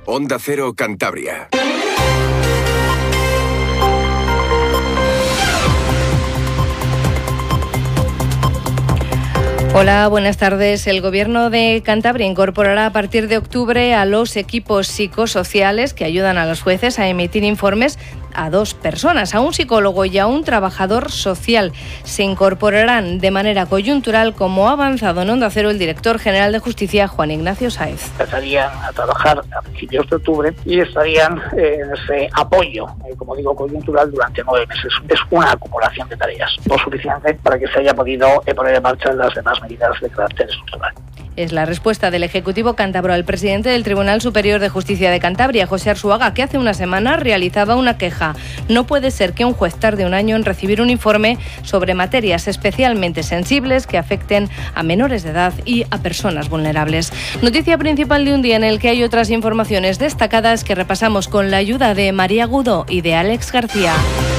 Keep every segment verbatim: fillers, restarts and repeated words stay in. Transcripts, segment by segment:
Onda Cero Cantabria. Hola, buenas tardes. El Gobierno de Cantabria incorporará a partir de octubre a los equipos psicosociales que ayudan a los jueces a emitir informes a dos personas, a un psicólogo y a un trabajador social. Se incorporarán de manera coyuntural, como ha avanzado en Onda Cero el director general de Justicia, Juan Ignacio Sáez. Empezarían a trabajar a principios de octubre y estarían eh, en ese apoyo, eh, como digo, coyuntural durante nueve meses. Es una acumulación de tareas, lo suficiente para que se haya podido eh, poner en marcha las demás medidas de carácter estructural. Es la respuesta del Ejecutivo cántabro al presidente del Tribunal Superior de Justicia de Cantabria, José Arzuaga, que hace una semana realizaba una queja. No puede ser que un juez tarde un año en recibir un informe sobre materias especialmente sensibles que afecten a menores de edad y a personas vulnerables. Noticia principal de un día en el que hay otras informaciones destacadas que repasamos con la ayuda de María Agudo y de Alex García.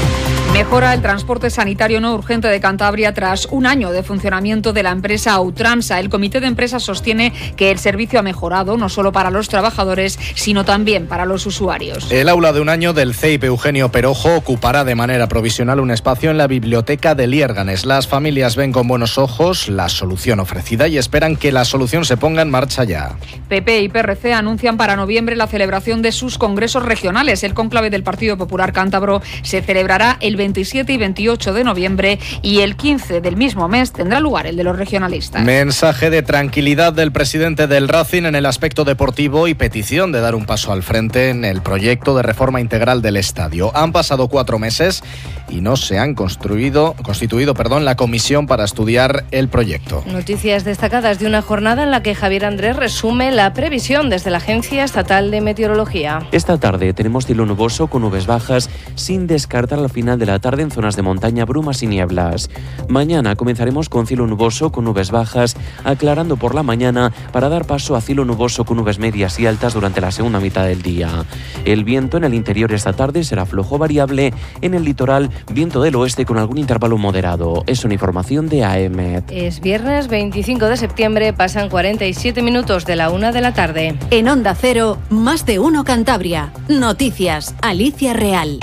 Mejora el transporte sanitario no urgente de Cantabria tras un año de funcionamiento de la empresa Autransa. El comité de empresa sostiene que el servicio ha mejorado no solo para los trabajadores, sino también para los usuarios. El aula de un año del C E I P Eugenio Perojo ocupará de manera provisional un espacio en la biblioteca de Liérganes. Las familias ven con buenos ojos la solución ofrecida y esperan que la solución se ponga en marcha ya. P P y P R C anuncian para noviembre la celebración de sus congresos regionales. El cónclave del Partido Popular Cántabro se celebrará el veintisiete y veintiocho de noviembre y el quince del mismo mes tendrá lugar el de los regionalistas. Mensaje de tranquilidad del presidente del Racing en el aspecto deportivo y petición de dar un paso al frente en el proyecto de reforma integral del estadio. Han pasado cuatro meses y no se han construido, constituido perdón, la comisión para estudiar el proyecto. Noticias destacadas de una jornada en la que Javier Andrés resume la previsión desde la Agencia Estatal de Meteorología. Esta tarde tenemos cielo nuboso con nubes bajas, sin descartar al final de la tarde en zonas de montaña brumas y nieblas. Mañana comenzaremos con cielo nuboso con nubes bajas, aclarando por la mañana para dar paso a cielo nuboso con nubes medias y altas durante la segunda mitad del día. El viento en el interior esta tarde será flojo variable, en el litoral viento del oeste con algún intervalo moderado. Es una información de A E M E T. Es viernes veinticinco de septiembre, pasan cuarenta y siete minutos de la una de la tarde. En Onda Cero, más de uno Cantabria. Noticias, Alicia Real.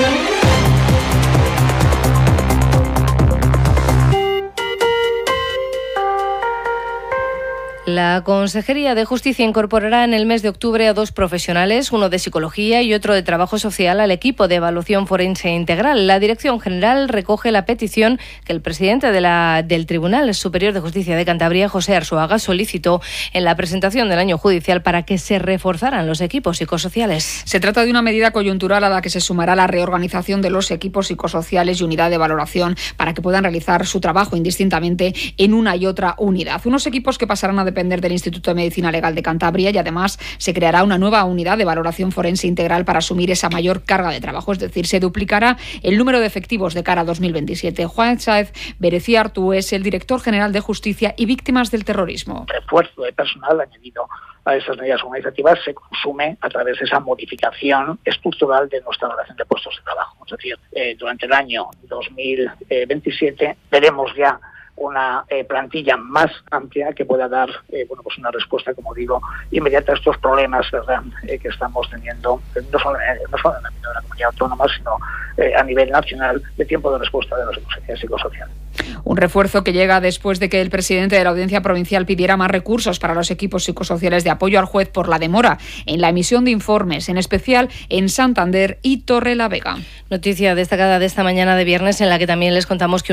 La Consejería de Justicia incorporará en el mes de octubre a dos profesionales, uno de psicología y otro de trabajo social, al equipo de evaluación forense integral. La Dirección General recoge la petición que el presidente de la, del Tribunal Superior de Justicia de Cantabria, José Arzuaga, solicitó en la presentación del año judicial para que se reforzaran los equipos psicosociales. Se trata de una medida coyuntural a la que se sumará la reorganización de los equipos psicosociales y unidad de valoración para que puedan realizar su trabajo indistintamente en una y otra unidad. Unos equipos que pasarán a depender del Instituto de Medicina Legal de Cantabria y además se creará una nueva unidad de valoración forense integral para asumir esa mayor carga de trabajo, es decir, se duplicará el número de efectivos de cara a dos mil veintisiete. Juan Sáez Berecía Artú es el director general de Justicia y Víctimas del Terrorismo. El refuerzo de personal añadido a esas medidas organizativas se consume a través de esa modificación estructural de nuestra relación de puestos de trabajo. Es decir, eh, durante el año dos mil veintisiete veremos ya una eh, plantilla más amplia que pueda dar eh, bueno pues una respuesta, como digo, inmediata a estos problemas, ¿verdad?, eh, que estamos teniendo, no solo, eh, no solo en el ámbito de la comunidad autónoma, sino eh, a nivel nacional, de tiempo de respuesta de los servicios psicosociales. Un refuerzo que llega después de que el presidente de la Audiencia Provincial pidiera más recursos para los equipos psicosociales de apoyo al juez por la demora en la emisión de informes, en especial en Santander y Torrelavega. Noticia destacada de esta mañana de viernes en la que también les contamos que